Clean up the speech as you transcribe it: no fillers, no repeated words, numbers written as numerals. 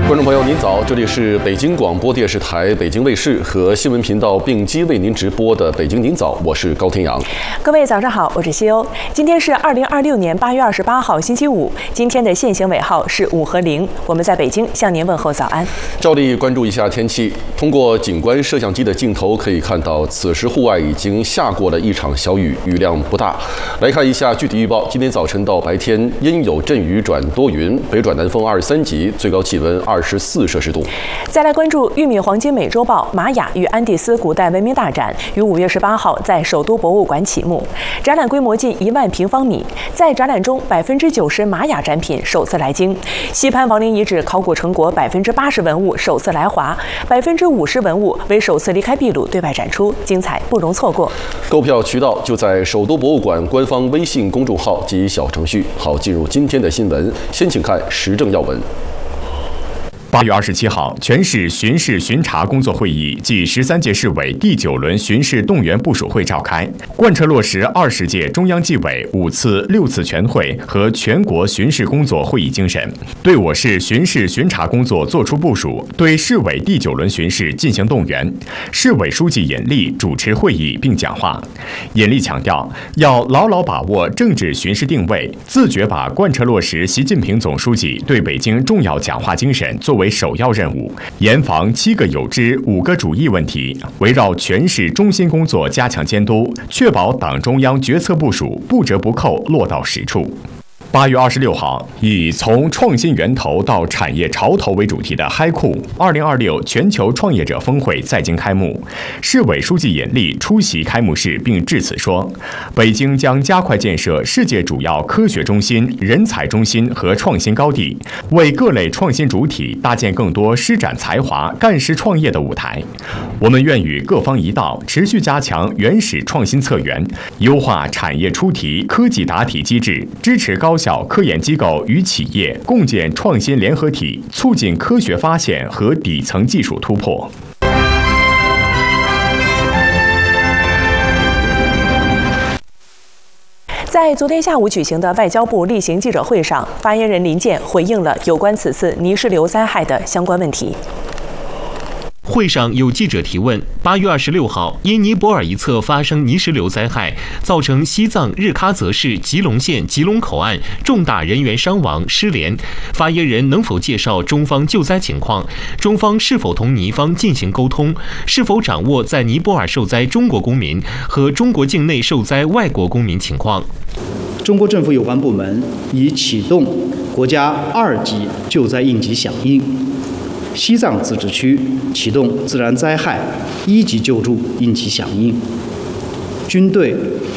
观众朋友您早，这里是北京广播电视台北京卫视和新闻频道并机为您直播的北京您早，我是高天阳。 各位早上好，我是西欧。今天是2026年8月28号星期五，今天的现行尾号是5和0。我们在北京向您问候早安。 照例关注一下天气，通过景观摄像机的镜头可以看到，此时户外已经下过了一场小雨，雨量不大。来看一下具体预报，今天早晨到白天阴有阵雨转多云，北转南风23级，最高气温24摄氏度。 再来关注玉米黄金美洲豹玛雅与安第斯古代文明大展，于5月18号在首都博物馆启幕，展览规模近1万平方米。在展览中，90%玛雅展品首次来京，西潘王陵遗址考古成果80%文物首次来华，50%文物为首次离开秘鲁对外展出，精彩不容错过。 购票渠道就在首都博物馆官方微信公众号及小程序。好，进入今天的新闻，先请看时政要闻。 8月27号，全市巡视巡查工作会议暨13届市委第9轮巡视动员部署会召开，贯彻落实20届中央纪委5次、6次全会和全国巡视工作会议精神，对我市巡视巡查工作作出部署，对市委第9轮巡视进行动员。市委书记尹力主持会议并讲话。尹力强调，要牢牢把握政治巡视定位，自觉把贯彻落实习近平总书记对北京重要讲话精神作为首要任务，严防7个有之、5个主义问题，围绕全市中心工作加强监督，确保党中央决策部署不折不扣落到实处。8月26号，以从创新源头到产业潮头为主题的嗨酷2026全球创业者峰会在京开幕。市委书记尹力出席开幕式并致辞说，北京将加快建设世界主要科学中心、人才中心和创新高地，为各类创新主体搭建更多施展才华、干实创业的舞台。我们愿与各方一道，持续加强原始创新策源，优化产业出题、科技答题机制，支持高校科研机构与企业共建创新联合体，促进科学发现和底层技术突破。 在昨天下午举行的外交部例行记者会上，发言人林健回应了有关此次泥石流灾害的相关问题。 会上有记者提问：8月26号，因尼泊尔一侧发生泥石流灾害，造成西藏日喀则市吉隆县吉隆口岸重大人员伤亡失联。发言人能否介绍中方救灾情况？中方是否同尼方进行沟通？是否掌握在尼泊尔受灾中国公民和中国境内受灾外国公民情况？ 中国政府有关部门已启动国家2级救灾应急响应。西藏自治区启动自然灾害1级救助应急响应，军队